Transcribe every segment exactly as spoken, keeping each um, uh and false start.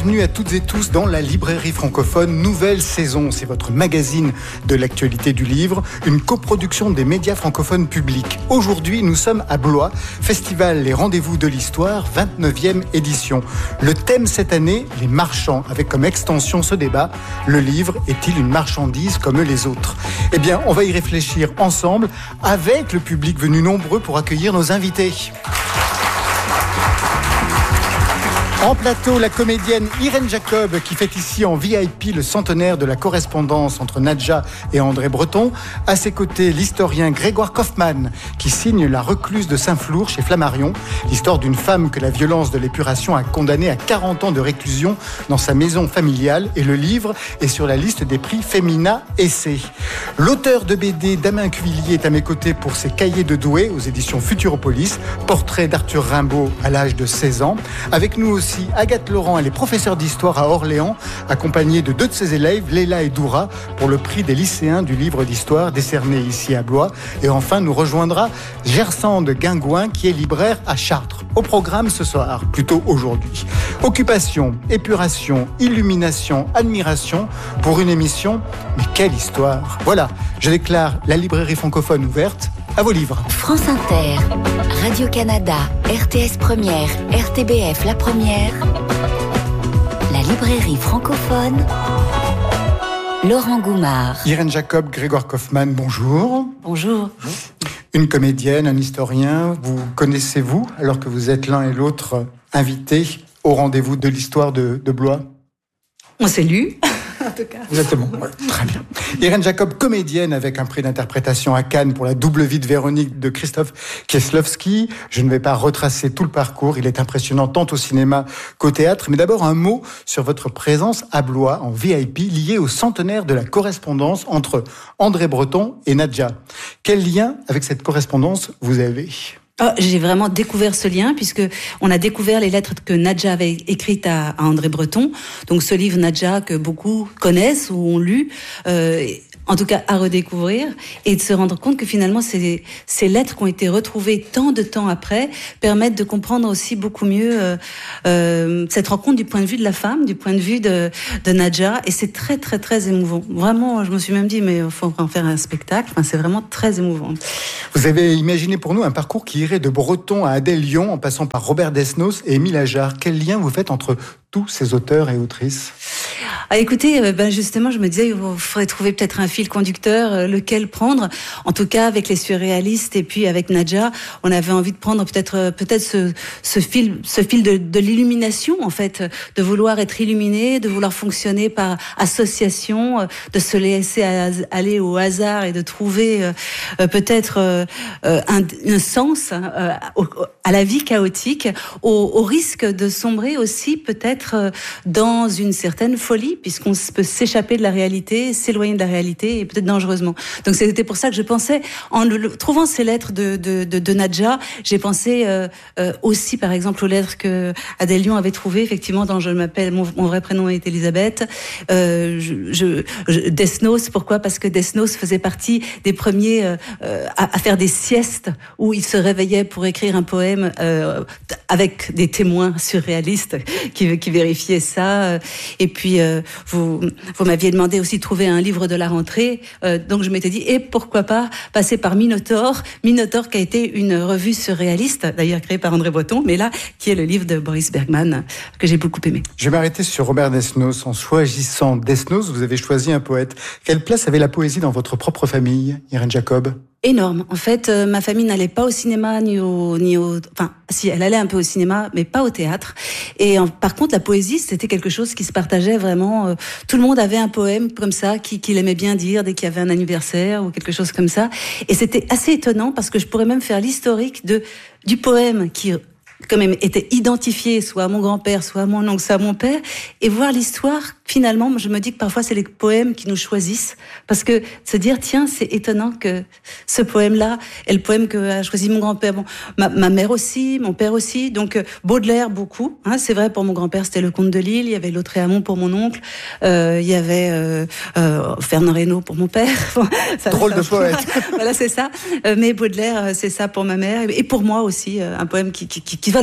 Bienvenue à toutes et tous dans la librairie francophone, nouvelle saison. C'est votre magazine de l'actualité du livre, une coproduction des médias francophones publics. Aujourd'hui, nous sommes à Blois, Festival Les Rendez-vous de l'Histoire, vingt-neuvième édition. Le thème cette année, les marchands, avec comme extension ce débat, le livre est-il une marchandise comme les autres ? Eh bien, on va y réfléchir ensemble avec le public venu nombreux pour accueillir nos invités. En plateau, la comédienne Irène Jacob qui fête ici en V I P le centenaire de la correspondance entre Nadja et André Breton. À ses côtés, l'historien Grégoire Kaufmann qui signe La recluse de Saint-Flour chez Flammarion. L'histoire d'une femme que la violence de l'épuration a condamnée à quarante ans de réclusion dans sa maison familiale. Et le livre est sur la liste des prix Femina Essai. L'auteur de B D Damien Cuvillier est à mes côtés pour ses Cahiers de Douai aux éditions Futuropolis. Portrait d'Arthur Rimbaud à l'âge de seize ans. Avec nous aussi Agathe Laurent, elle est professeure d'histoire à Orléans, accompagnée de deux de ses élèves, Léla et Doura, pour le prix des lycéens du livre d'histoire décerné ici à Blois. Et enfin, nous rejoindra Gersande Guingouin, qui est libraire à Chartres. Au programme ce soir, plutôt aujourd'hui. Occupation, épuration, illumination, admiration, pour une émission, mais quelle histoire! Voilà, je déclare la librairie francophone ouverte. À vos livres. France Inter, Radio-Canada, R T S Première, R T B F La Première, la librairie francophone, Laurent Goumard. Irène Jacob, Grégoire Kaufmann, bonjour. Bonjour. Une comédienne, un historien, vous connaissez-vous, alors que vous êtes l'un et l'autre invités au rendez-vous de l'histoire de, de Blois? On s'est lu. En tout cas. Exactement, ouais, très bien. Irène Jacob, comédienne avec un prix d'interprétation à Cannes pour La double vie de Véronique de Christophe Kieslowski. Je ne vais pas retracer tout le parcours, il est impressionnant tant au cinéma qu'au théâtre. Mais d'abord un mot sur votre présence à Blois en V I P liée au centenaire de la correspondance entre André Breton et Nadja. Quel lien avec cette correspondance vous avez ? Oh, j'ai vraiment découvert ce lien puisque on a découvert les lettres que Nadja avait écrites à, à André Breton. Donc ce livre Nadja que beaucoup connaissent ou ont lu, euh, en tout cas à redécouvrir et de se rendre compte que finalement ces, ces lettres qui ont été retrouvées tant de temps après permettent de comprendre aussi beaucoup mieux euh, euh, cette rencontre du point de vue de la femme, du point de vue de, de Nadja, et c'est très très très émouvant. Vraiment, je me suis même dit mais il faut en faire un spectacle. Enfin, c'est vraiment très émouvant. Vous avez imaginé pour nous un parcours qui irait de Breton à Adèle Lyon en passant par Robert Desnos et Émile Ajar. Quel lien vous faites entre tous ces auteurs et autrices ? Ah, écoutez, ben justement, je me disais, il faudrait trouver peut-être un fil conducteur, euh, lequel prendre. En tout cas, avec les surréalistes et puis avec Nadja, on avait envie de prendre peut-être, peut-être ce, ce fil, ce fil de, de l'illumination, en fait, de vouloir être illuminé, de vouloir fonctionner par association, de se laisser aller au hasard et de trouver euh, peut-être euh, un, un sens euh, à la vie chaotique, au, au risque de sombrer aussi peut-être dans une certaine folie, puisqu'on peut s'échapper de la réalité, s'éloigner de la réalité, et peut-être dangereusement. Donc c'était pour ça que je pensais, en le, trouvant ces lettres de, de, de, de Nadja, j'ai pensé euh, euh, aussi, par exemple, aux lettres que Adèle Lyon avait trouvées, effectivement, dans Je m'appelle, mon, mon vrai prénom est Elisabeth. Euh, je, je, je, Desnos, pourquoi ? Parce que Desnos faisait partie des premiers euh, à, à faire des siestes où il se réveillait pour écrire un poème euh, avec des témoins surréalistes qui, qui vérifiaient ça. Et puis, euh, vous, vous m'aviez demandé aussi de trouver un livre de la rentrée. Euh, donc, je m'étais dit, et pourquoi pas passer par Minotaure. Minotaure qui a été une revue surréaliste, d'ailleurs créée par André Breton, mais là, qui est le livre de Boris Bergman, que j'ai beaucoup aimé. Je vais m'arrêter sur Robert Desnos. En choisissant Desnos, vous avez choisi un poète. Quelle place avait la poésie dans votre propre famille, Irène Jacob ? Énorme. En fait, euh, ma famille n'allait pas au cinéma ni au, ni au, enfin, si elle allait un peu au cinéma, mais pas au théâtre. Et en, par contre, la poésie, c'était quelque chose qui se partageait vraiment. Euh, tout le monde avait un poème comme ça qu'il qui aimait bien dire dès qu'il y avait un anniversaire ou quelque chose comme ça. Et c'était assez étonnant parce que je pourrais même faire l'historique de du poème qui quand même était identifié soit à mon grand-père, soit à mon oncle, soit à mon père, et voir l'histoire, finalement, je me dis que parfois c'est les poèmes qui nous choisissent, parce que se dire, tiens, c'est étonnant que ce poème-là est le poème que a choisi mon grand-père, bon, ma, ma mère aussi, mon père aussi, donc Baudelaire beaucoup, hein, c'est vrai, pour mon grand-père c'était le Comte de Lille, il y avait Lautréamont pour mon oncle, euh, il y avait euh, euh, Fernand Reynaud pour mon père. Ça, Drôle ça, de poète. Voilà, c'est ça, euh, mais Baudelaire, c'est ça pour ma mère, et pour moi aussi, euh, un poème qui, qui, qui, qui va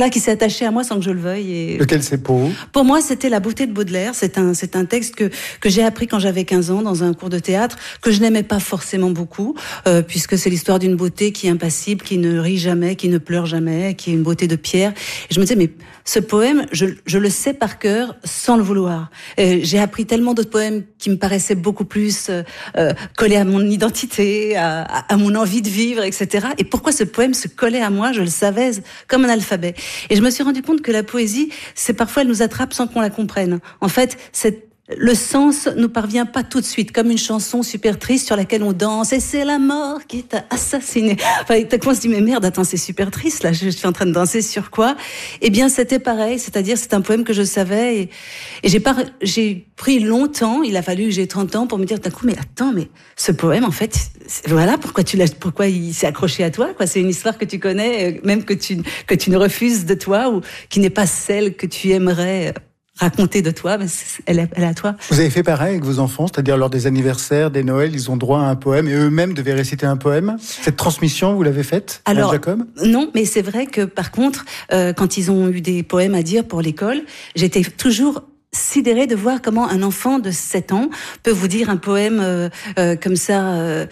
voilà, qui s'est attaché à moi sans que je le veuille. Et lequel c'est pour vous? Pour moi, c'était La beauté de Baudelaire. C'est un, c'est un texte que, que j'ai appris quand j'avais quinze ans dans un cours de théâtre, que je n'aimais pas forcément beaucoup, euh, puisque c'est l'histoire d'une beauté qui est impassible, qui ne rit jamais, qui ne pleure jamais, qui est une beauté de pierre. Et je me disais, mais ce poème, je, je le sais par cœur sans le vouloir. Euh, j'ai appris tellement d'autres poèmes qui me paraissaient beaucoup plus euh, euh, collés à mon identité, à, à, à mon envie de vivre, et cetera. Et pourquoi ce poème se collait à moi, je le savais comme un alphabet. Et je me suis rendu compte que la poésie, c'est parfois elle nous attrape sans qu'on la comprenne. En fait, cette le sens nous parvient pas tout de suite, comme une chanson super triste sur laquelle on danse et c'est la mort qui t'a assassiné. Enfin, t'as on se dit mais merde, attends, c'est super triste là, je suis en train de danser sur quoi? Eh bien, c'était pareil, c'est-à-dire c'est un poème que je savais et, et j'ai pas, j'ai pris longtemps, il a fallu que j'ai trente ans pour me dire d'un coup mais attends, mais ce poème en fait, voilà pourquoi tu l'as, pourquoi il s'est accroché à toi quoi. C'est une histoire que tu connais, même que tu que tu ne refuses de toi ou qui n'est pas celle que tu aimerais raconter de toi, mais elle est, elle est à toi. Vous avez fait pareil avec vos enfants, c'est-à-dire lors des anniversaires, des Noëls, ils ont droit à un poème et eux-mêmes devaient réciter un poème. Cette transmission, vous l'avez faite, alors, Jacob? Non, mais c'est vrai que par contre, euh, quand ils ont eu des poèmes à dire pour l'école, j'étais toujours sidérée de voir comment un enfant de sept ans peut vous dire un poème euh, euh, comme ça... Euh,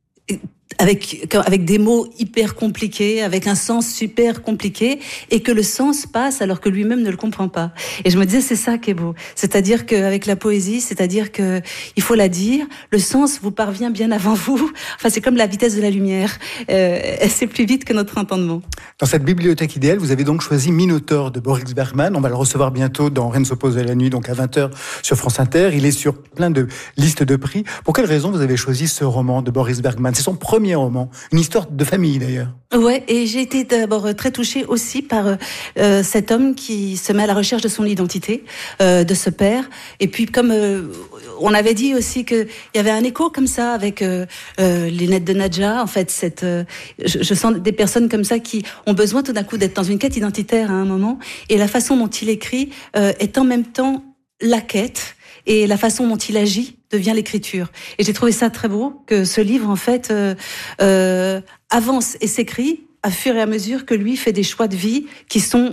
avec avec des mots hyper compliqués, avec un sens super compliqué, et que le sens passe alors que lui-même ne le comprend pas. Et je me disais, c'est ça qui est beau. C'est-à-dire qu'avec la poésie, c'est-à-dire que il faut la dire, le sens vous parvient bien avant vous. Enfin, c'est comme la vitesse de la lumière. Euh, c'est plus vite que notre entendement. Dans cette bibliothèque idéale, vous avez donc choisi Minotaure de Boris Bergman. On va le recevoir bientôt dans Rien ne s'oppose à la nuit, donc à vingt heures sur France Inter. Il est sur plein de listes de prix. Pour quelle raison vous avez choisi ce roman de Boris Bergman? C'est son premier roman, une histoire de famille d'ailleurs. Ouais, et j'ai été d'abord très touchée aussi par euh, cet homme qui se met à la recherche de son identité, euh, de ce père. Et puis comme euh, on avait dit aussi que il y avait un écho comme ça avec euh, euh, les lettres de Nadja. En fait, cette, euh, je, je sens des personnes comme ça qui ont besoin tout d'un coup d'être dans une quête identitaire à un moment. Et la façon dont il écrit euh, est en même temps la quête. Et la façon dont il agit devient l'écriture. Et j'ai trouvé ça très beau, que ce livre, en fait, euh, euh, avance et s'écrit à fur et à mesure que lui fait des choix de vie qui sont,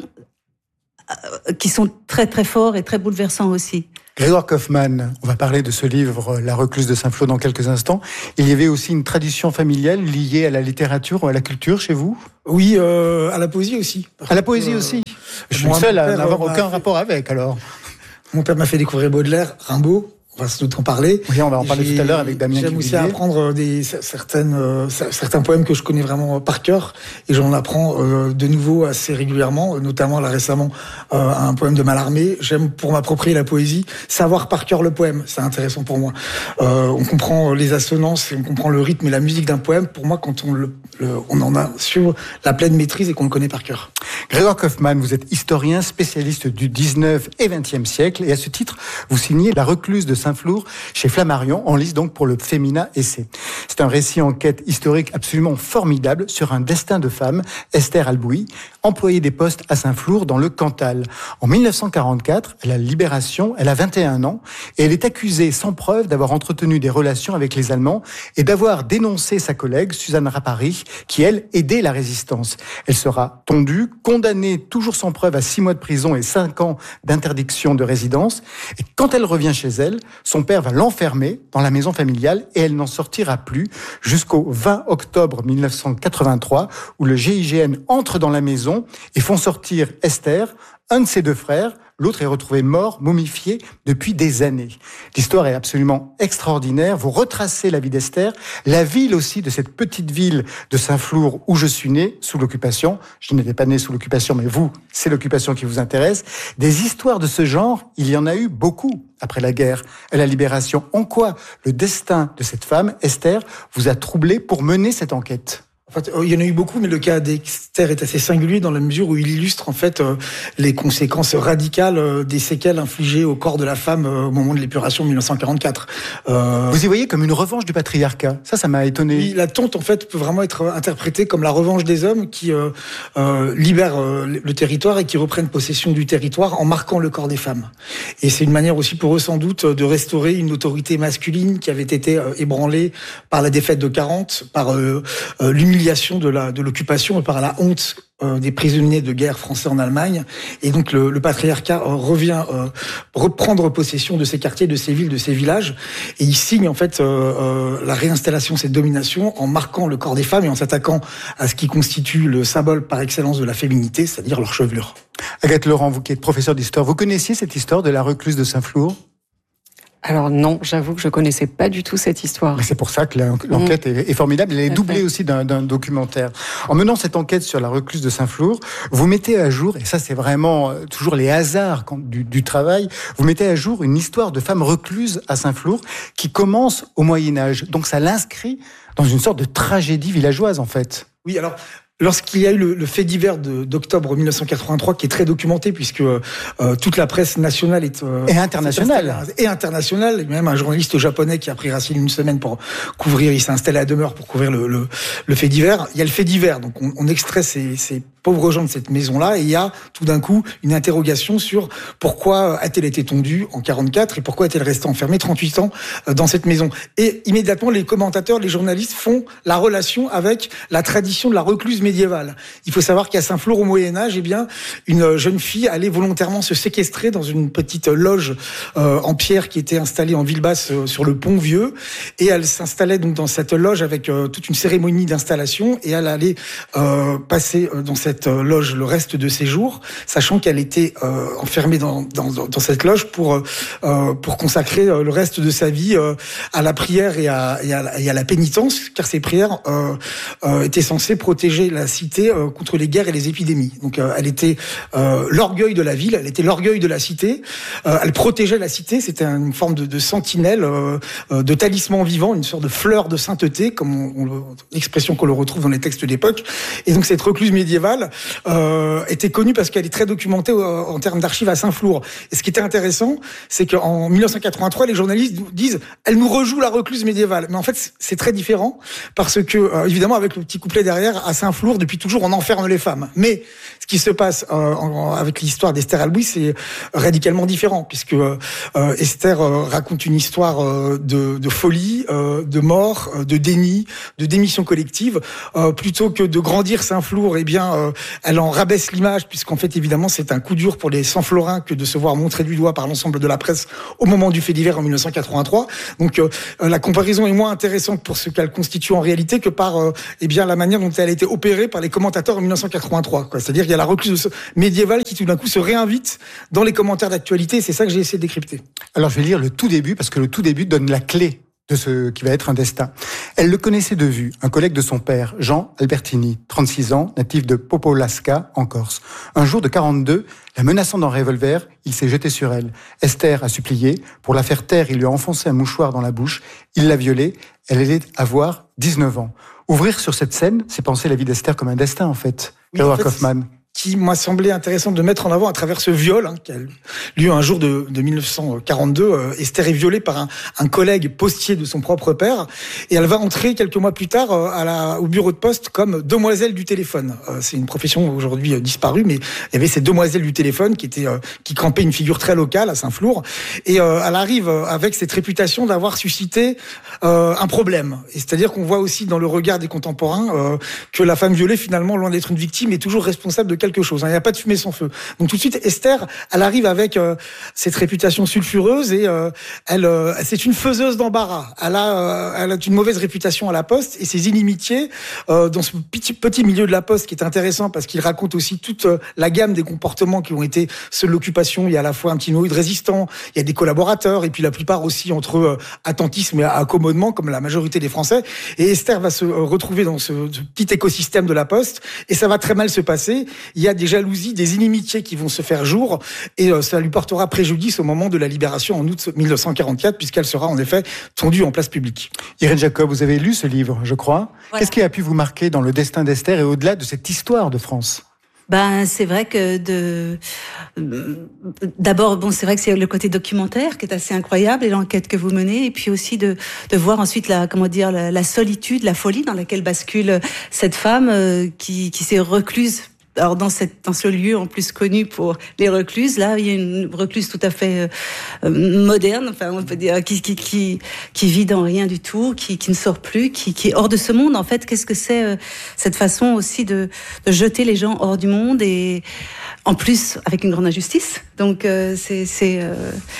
euh, qui sont très, très forts et très bouleversants aussi. Grégoire Kaufmann, on va parler de ce livre, La recluse de Saint-Flour, dans quelques instants. Il y avait aussi une tradition familiale liée à la littérature ou à la culture chez vous? Oui, euh, à la poésie aussi. À la poésie euh, aussi Je suis le seul à n'avoir aucun fait... rapport avec, alors. Mon père m'a fait découvrir Baudelaire, Rimbaud. On va sans doute en parler. Oui, on va en parler J'ai, tout à l'heure avec Damien J'aime aussi apprendre des, certaines, euh, certains poèmes que je connais vraiment par cœur. Et j'en apprends euh, de nouveau assez régulièrement, notamment là récemment euh, un poème de Mallarmé. J'aime, pour m'approprier la poésie, savoir par cœur le poème. C'est intéressant pour moi. Euh, on comprend les assonances, et on comprend le rythme et la musique d'un poème. Pour moi, quand on, le, le, on en a sur la pleine maîtrise et qu'on le connaît par cœur. Grégoire Kaufmann, vous êtes historien, spécialiste du dix-neuvième et vingtième siècle. Et à ce titre, vous signez La recluse de Saint-Flour chez Flammarion, en lice donc pour le Femina Essai. C'est un récit enquête historique absolument formidable sur un destin de femme, Esther Albouy, employée des postes à Saint-Flour dans le Cantal. En dix-neuf cent quarante-quatre, à la Libération, elle a vingt et un ans et elle est accusée sans preuve d'avoir entretenu des relations avec les Allemands et d'avoir dénoncé sa collègue Suzanne Rapari, qui elle aidait la résistance. Elle sera tondue, condamnée toujours sans preuve à six mois de prison et cinq ans d'interdiction de résidence. Et quand elle revient chez elle, son père va l'enfermer dans la maison familiale et elle n'en sortira plus jusqu'au vingt octobre dix-neuf cent quatre-vingt-trois où le G I G N entre dans la maison et font sortir Esther, un de ses deux frères. L'autre est retrouvé mort, momifié depuis des années. L'histoire est absolument extraordinaire. Vous retracez la vie d'Esther, la ville aussi de cette petite ville de Saint-Flour où je suis né, sous l'occupation. Je n'étais pas né sous l'occupation, mais vous, c'est l'occupation qui vous intéresse. Des histoires de ce genre, il y en a eu beaucoup après la guerre et la Libération. En quoi le destin de cette femme, Esther, vous a troublé pour mener cette enquête ? En fait, il y en a eu beaucoup, mais le cas d'Esther est assez singulier dans la mesure où il illustre en fait euh, les conséquences radicales euh, des séquelles infligées au corps de la femme euh, au moment de l'épuration de dix-neuf cent quarante-quatre. Euh... Vous y voyez comme une revanche du patriarcat. Ça, ça m'a étonné. Oui, la tonte en fait peut vraiment être interprétée comme la revanche des hommes qui euh, euh, libèrent euh, le territoire et qui reprennent possession du territoire en marquant le corps des femmes. Et c'est une manière aussi pour eux sans doute de restaurer une autorité masculine qui avait été euh, ébranlée par la défaite de quarante, par euh, euh, l'humiliation l'humiliation de la de l'occupation et par la honte euh, des prisonniers de guerre français en Allemagne. Et donc le, le patriarcat euh, revient euh, reprendre possession de ces quartiers, de ces villes, de ces villages, et il signe en fait euh, euh, la réinstallation de cette domination en marquant le corps des femmes et en s'attaquant à ce qui constitue le symbole par excellence de la féminité, c'est-à-dire leur chevelure. Agathe Laurent, vous qui êtes professeure d'histoire, vous connaissiez cette histoire de la recluse de Saint-Flour ? Alors non, j'avoue que je connaissais pas du tout cette histoire. Mais c'est pour ça que l'enquête mmh. est formidable. Elle est doublée aussi d'un, d'un documentaire. En menant cette enquête sur la recluse de Saint-Flour, vous mettez à jour, et ça c'est vraiment toujours les hasards du, du travail, vous mettez à jour une histoire de femmes recluses à Saint-Flour qui commence au Moyen-Âge. Donc ça l'inscrit dans une sorte de tragédie villageoise en fait. Oui, alors... Lorsqu'il y a eu le, le fait divers de, d'octobre mille neuf cent quatre-vingt-trois, qui est très documenté, puisque euh, toute la presse nationale est... Euh, et internationale. Et internationale. Et même un journaliste japonais qui a pris racine une semaine pour couvrir, il s'est installé à demeure pour couvrir le, le, le fait divers. Il y a le fait divers, donc on, on extrait ces, ces pauvres gens de cette maison-là, et il y a tout d'un coup une interrogation sur pourquoi a-t-elle été tondue en quarante-quatre et pourquoi est-elle restée enfermée trente-huit ans dans cette maison. Et immédiatement, les commentateurs, les journalistes font la relation avec la tradition de la recluse médiévale. Il faut savoir qu'à Saint-Flour, au Moyen-Âge, eh bien, une jeune fille allait volontairement se séquestrer dans une petite loge euh, en pierre qui était installée en ville basse euh, sur le pont Vieux, et elle s'installait donc dans cette loge avec euh, toute une cérémonie d'installation, et elle allait euh, passer euh, dans cette loge le reste de ses jours, sachant qu'elle était euh, enfermée dans, dans, dans cette loge pour euh, pour consacrer le reste de sa vie euh, à la prière et à, et à, et à la pénitence, car ces prières euh, euh, étaient censées protéger la cité euh, contre les guerres et les épidémies. Donc euh, elle était euh, l'orgueil de la ville, elle était l'orgueil de la cité, euh, elle protégeait la cité, c'était une forme de, de sentinelle, euh, de talisman vivant, une sorte de fleur de sainteté, comme on, on, l'expression qu'on le retrouve dans les textes d'époque. Et donc cette recluse médiévale euh, était connue parce qu'elle est très documentée euh, en termes d'archives à Saint-Flour. Et ce qui était intéressant, c'est qu'en mille neuf cent quatre-vingt-trois, les journalistes disent « elle nous rejoue la recluse médiévale ». Mais en fait, c'est très différent parce que, euh, évidemment, avec le petit couplet derrière, à Saint-Flour, depuis toujours, on enferme les femmes. Mais ce qui se passe euh, en, avec l'histoire d'Esther Albuy, c'est radicalement différent, puisque euh, Esther euh, raconte une histoire euh, de, de folie, euh, de mort, euh, de déni, de démission collective. Euh, plutôt que de grandir Saint-Flour, eh bien, euh, elle en rabaisse l'image, puisqu'en fait, évidemment, c'est un coup dur pour les Saint-Florins que de se voir montrer du doigt par l'ensemble de la presse au moment du fait divers en mille neuf cent quatre-vingt-trois. Donc, euh, la comparaison est moins intéressante pour ce qu'elle constitue en réalité que par euh, eh bien, la manière dont elle a été opérée par les commentateurs en mille neuf cent quatre-vingt-trois. Quoi. C'est-à-dire qu'il y a la recluse médiévale qui tout d'un coup se réinvite dans les commentaires d'actualité. C'est ça que j'ai essayé de décrypter. Alors je vais lire le tout début, parce que le tout début donne la clé de ce qui va être un destin. Elle le connaissait de vue, un collègue de son père, Jean Albertini, trente-six ans, natif de Popolaska, en Corse. Un jour de quarante-deux, la menaçant d'un revolver, il s'est jeté sur elle. Esther a supplié. Pour la faire taire, il lui a enfoncé un mouchoir dans la bouche. Il l'a violée. Elle allait avoir dix-neuf ans. Ouvrir sur cette scène, c'est penser la vie d'Esther comme un destin, en fait. Grégoire Kaufmann. Qui m'a semblé intéressant de mettre en avant à travers ce viol, hein, qui a lieu un jour de, de mille neuf cent quarante-deux. Euh, Esther est violée par un, un collègue postier de son propre père, et elle va entrer quelques mois plus tard euh, à la, au bureau de poste comme demoiselle du téléphone. Euh, c'est une profession aujourd'hui euh, disparue, mais il y avait ces demoiselles du téléphone qui étaient euh, qui campaient une figure très locale à Saint-Flour, et euh, elle arrive avec cette réputation d'avoir suscité euh, un problème. Et c'est-à-dire qu'on voit aussi dans le regard des contemporains euh, que la femme violée, finalement, loin d'être une victime, est toujours responsable de quelque chose. Il n'y a pas de fumée sans feu. Donc tout de suite, Esther, elle arrive avec euh, cette réputation sulfureuse, et euh, elle, euh, c'est une faiseuse d'embarras. Elle a, euh, elle a une mauvaise réputation à la Poste, et ses inimitiés euh, dans ce petit, petit milieu de la Poste qui est intéressant parce qu'il raconte aussi toute euh, la gamme des comportements qui ont été ceux de l'occupation. Il y a à la fois un petit noyau de résistants, il y a des collaborateurs, et puis la plupart aussi entre euh, attentisme et accommodement, comme la majorité des Français. Et Esther va se euh, retrouver dans ce, ce petit écosystème de la Poste, et ça va très mal se passer. Il y a des jalousies, des inimitiés qui vont se faire jour, et euh, ça lui portera préjudice au moment de la libération en août mille neuf cent quarante-quatre, puisqu'elle sera en effet tondue en place publique. Irène Jacob, vous avez lu ce livre, je crois. Voilà. Qu'est-ce qui a pu vous marquer dans le destin d'Esther et au-delà de cette histoire de France ? Ben, c'est vrai que de, d'abord, bon, c'est vrai que c'est le côté documentaire qui est assez incroyable, et l'enquête que vous menez, et puis aussi de, de voir ensuite la, comment dire, la, la solitude, la folie dans laquelle bascule cette femme euh, qui, qui s'est recluse alors dans, cette, dans ce lieu en plus connu pour les recluses, là il y a une recluse tout à fait euh, moderne, enfin on peut dire qui qui qui qui vit dans rien du tout, qui qui ne sort plus, qui qui est hors de ce monde. En fait, qu'est-ce que c'est euh, cette façon aussi de de jeter les gens hors du monde et en plus avec une grande injustice. Donc euh, c'est c'est euh,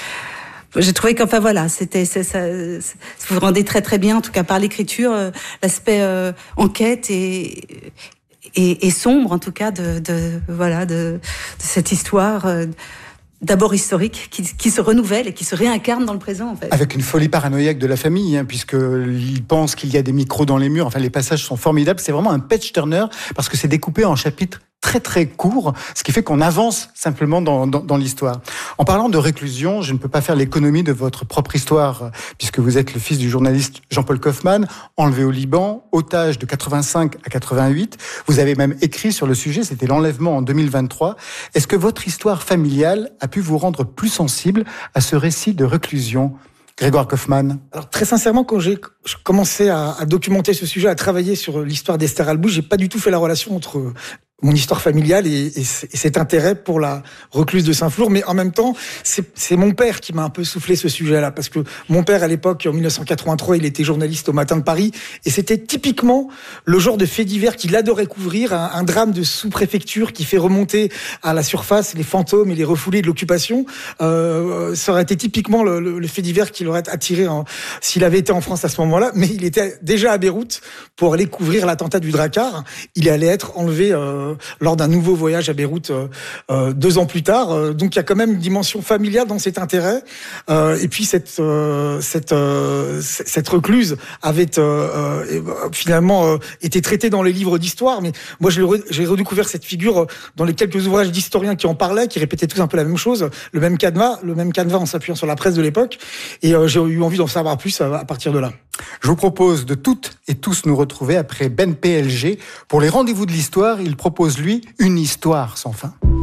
j'ai trouvé qu'enfin voilà, c'était ça, ça, ça vous rendez très très bien en tout cas par l'écriture euh, l'aspect euh, enquête et Et, et sombre en tout cas de, de voilà de, de cette histoire euh, d'abord historique qui, qui se renouvelle et qui se réincarne dans le présent en fait. Avec une folie paranoïaque de la famille, hein, puisqu'ils pensent qu'il y a des micros dans les murs. Enfin, les passages sont formidables. C'est vraiment un page turner parce que c'est découpé en chapitres très très court, ce qui fait qu'on avance simplement dans, dans, dans l'histoire. En parlant de réclusion, je ne peux pas faire l'économie de votre propre histoire, puisque vous êtes le fils du journaliste Jean-Paul Kaufmann, enlevé au Liban, otage de quatre-vingt-cinq à quatre-vingt-huit. Vous avez même écrit sur le sujet, c'était l'enlèvement en deux mille vingt-trois. Est-ce que votre histoire familiale a pu vous rendre plus sensible à ce récit de réclusion ? Grégoire Kaufmann. Alors très sincèrement, quand j'ai commencé à, à documenter ce sujet, à travailler sur l'histoire d'Esther Albouch, j'ai pas du tout fait la relation entre mon histoire familiale et, et, et cet intérêt pour la recluse de Saint-Flour. Mais en même temps, c'est, c'est mon père qui m'a un peu soufflé ce sujet-là. Parce que mon père, à l'époque, en dix-neuf cent quatre-vingt-trois, il était journaliste au Matin de Paris. Et c'était typiquement le genre de fait divers qu'il adorait couvrir. Un, un drame de sous-préfecture qui fait remonter à la surface les fantômes et les refoulés de l'occupation. Euh, ça aurait été typiquement le, le, le fait divers qui l'aurait attiré en, s'il avait été en France à ce moment-là. Mais il était déjà à Beyrouth pour aller couvrir l'attentat du Drakkar. Il allait être enlevé euh, lors d'un nouveau voyage à Beyrouth euh, euh, deux ans plus tard. Euh, donc il y a quand même une dimension familiale dans cet intérêt. Euh, et puis cette euh, cette euh, cette recluse avait euh, euh, finalement euh, été traitée dans les livres d'histoire. Mais moi j'ai, re, j'ai redécouvert cette figure dans les quelques ouvrages d'historiens qui en parlaient, qui répétaient tous un peu la même chose, le même canevas, le même canevas en s'appuyant sur la presse de l'époque. Et euh, j'ai eu envie d'en savoir plus à, à partir de là. Je vous propose de toutes et tous nous retrouver après Ben P L G. Pour les rendez-vous de l'histoire, il propose, lui, une histoire sans fin.